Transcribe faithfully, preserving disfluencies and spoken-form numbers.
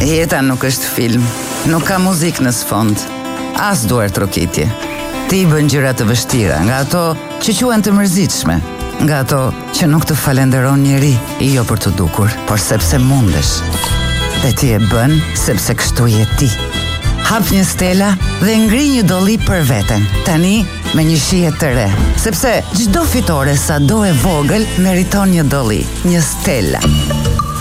Jeta nuk është film, nuk ka muzikë në sfond, as duar trokitje. Ti bën gjëra të vështira, nga ato që quhen të mërzitshme, nga ato që nuk të falenderon njeri, jo për të dukur, por sepse mundesh. Dhe ti e bën sepse kështu je ti. Hap një stela dhe ngri një dolli për veten. Tani me një shije të re, sepse çdo fitore sa do e vogël meriton një dolli, një stela.